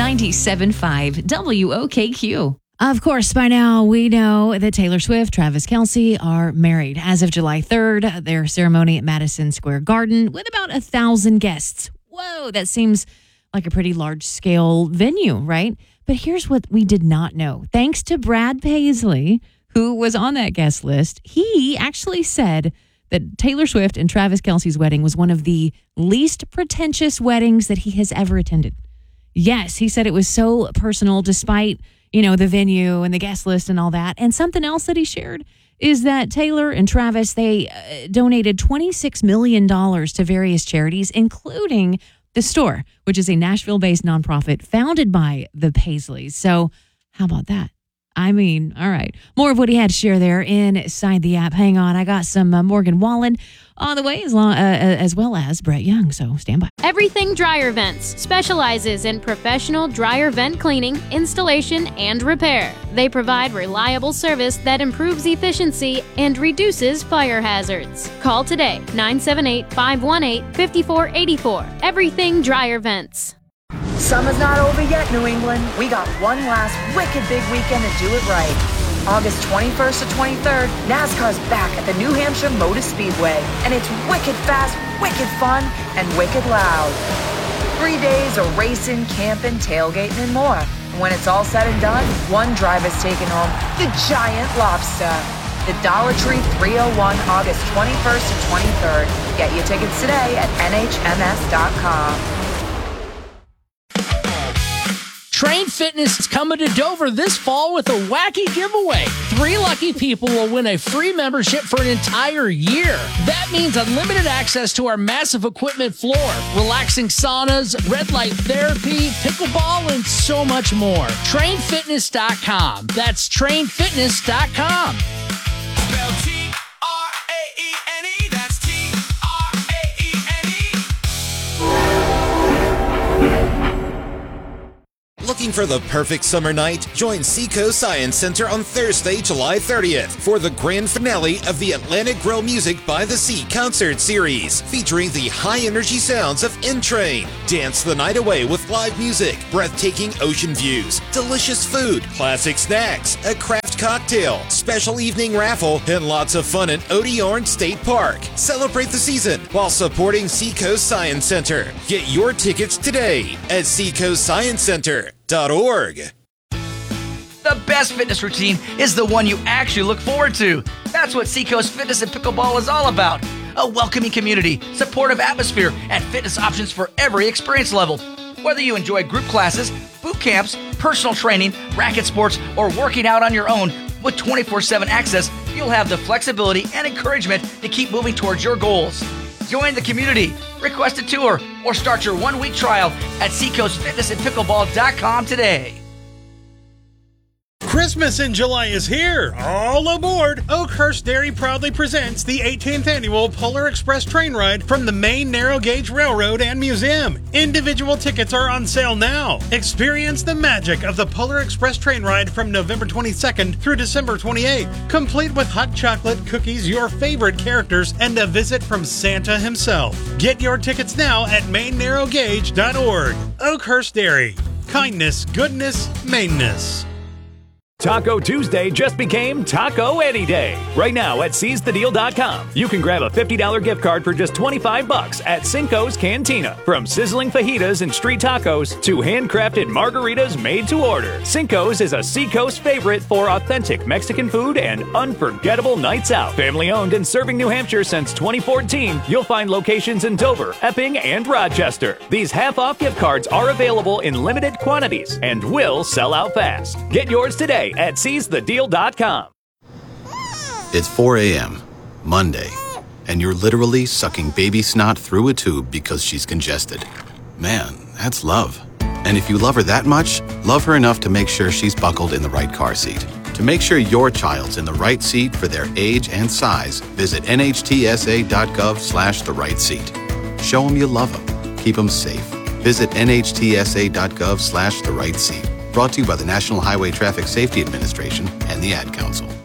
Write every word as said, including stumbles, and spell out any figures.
ninety-seven point five W O K Q. Of course, by now we know that Taylor Swift, Travis Kelce are married. As of July third, their ceremony at Madison Square Garden with about a thousand guests. Whoa, that seems like a pretty large scale venue, right? But here's what we did not know. Thanks to Brad Paisley, who was on that guest list, he actually said that Taylor Swift and Travis Kelce's wedding was one of the least pretentious weddings that he has ever attended. Yes, he said it was so personal despite, you know, the venue and the guest list and all that. And something else that he shared is that Taylor and Travis, they uh, donated twenty-six million dollars to various charities, including The Store, which is a Nashville-based nonprofit founded by the Paisleys. So how about that? I mean, all right. More of what he had to share there inside the app. Hang on. I got some uh, Morgan Wallen on the way, as, long, uh, as well as Brett Young. So stand by. Everything Dryer Vents specializes in professional dryer vent cleaning, installation, and repair. They provide reliable service that improves efficiency and reduces fire hazards. Call today, nine seven eight, five one eight, five four eight four. Everything Dryer Vents. Summer's not over yet, New England. We got one last wicked big weekend to do it right. August twenty-first to twenty-third, NASCAR's back at the New Hampshire Motor Speedway, and it's wicked fast, wicked fun, and wicked loud. Three days of racing, camping, tailgating, and more. And when it's all said and done, one driver's taking home the giant lobster. The Dollar Tree three oh one, August twenty-first to twenty-third. Get your tickets today at N H M S dot com. Train Fitness is coming to Dover this fall with a wacky giveaway. Three lucky people will win a free membership for an entire year. That means unlimited access to our massive equipment floor, relaxing saunas, red light therapy, pickleball, and so much more. train fitness dot com. That's train fitness dot com. Spell T R A E N E. That's T R A E N E. Looking for the perfect summer night? Join Seacoast Science Center on Thursday, July thirtieth for the grand finale of the Atlantic Grill Music by the Sea concert series, featuring the high-energy sounds of N-Train. Dance the night away with live music, breathtaking ocean views, delicious food, classic snacks, a craft cocktail, special evening raffle, and lots of fun at Odie Orange State Park. Celebrate the season while supporting Seacoast Science Center. Get your tickets today at seacoast science center dot org. The best fitness routine is the one you actually look forward to. That's what Seacoast Fitness and Pickleball is all about. A welcoming community, supportive atmosphere, and fitness options for every experience level. Whether you enjoy group classes, boot camps, personal training, racket sports, or working out on your own, with twenty-four seven access, you'll have the flexibility and encouragement to keep moving towards your goals. Join the community, request a tour, or start your one-week trial at seacoast fitness and pickleball dot com today. Christmas in July is here. All aboard! Oakhurst Dairy proudly presents the eighteenth annual Polar Express train ride from the Maine Narrow Gauge Railroad and Museum. Individual tickets are on sale now. Experience the magic of the Polar Express train ride from November twenty-second through December twenty-eighth, complete with hot chocolate, cookies, your favorite characters, and a visit from Santa himself. Get your tickets now at maine narrow gauge dot org. Oakhurst Dairy. Kindness, goodness, Maineness. Taco Tuesday just became Taco Any Day. Right now at seize the deal dot com, you can grab a fifty dollars gift card for just twenty-five bucks at Cinco's Cantina. From sizzling fajitas and street tacos to handcrafted margaritas made to order, Cinco's is a Seacoast favorite for authentic Mexican food and unforgettable nights out. Family owned and serving New Hampshire since twenty fourteen, you'll find locations in Dover, Epping, and Rochester. These half-off gift cards are available in limited quantities and will sell out fast. Get yours today at seize the deal dot com. It's four a.m., Monday, and you're literally sucking baby snot through a tube because she's congested. Man, that's love. And if you love her that much, love her enough to make sure she's buckled in the right car seat. To make sure your child's in the right seat for their age and size, visit N H T S A dot gov slash the right seat. Show them you love them. Keep them safe. Visit N H T S A dot gov slash the right seat. Brought to you by the National Highway Traffic Safety Administration and the Ad Council.